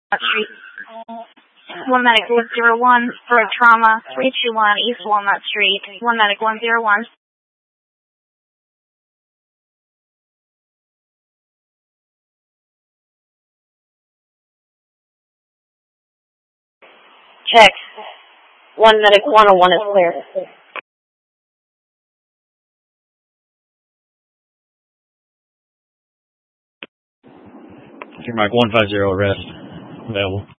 Street. One medic 101 for trauma 321 East Walnut Street. One medic 101. Check. One medic 101 is clear. Mike 150 arrest available.